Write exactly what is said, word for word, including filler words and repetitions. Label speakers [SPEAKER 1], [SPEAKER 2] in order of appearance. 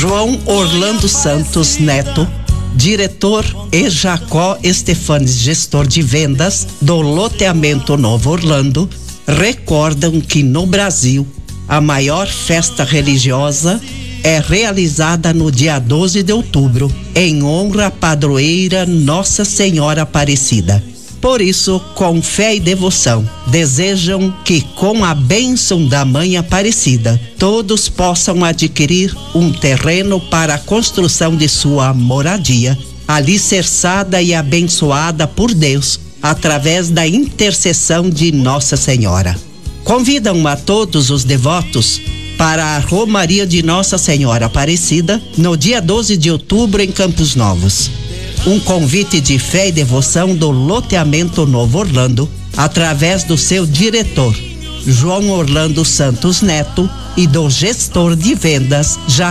[SPEAKER 1] João Orlando Santos Neto, diretor, e Jacó Estefanes, gestor de vendas do loteamento Novo Orlando, recordam que no Brasil a maior festa religiosa é realizada no dia doze de outubro, em honra à padroeira Nossa Senhora Aparecida. Por isso, com fé e devoção, desejam que, com a bênção da Mãe Aparecida, todos possam adquirir um terreno para a construção de sua moradia, alicerçada e abençoada por Deus, através da intercessão de Nossa Senhora. Convidam a todos os devotos para a Romaria de Nossa Senhora Aparecida, no dia doze de outubro, em Campos Novos. Um convite de fé e devoção do loteamento Novo Orlando, através do seu diretor, João Orlando Santos Neto, e do gestor de vendas, Jacó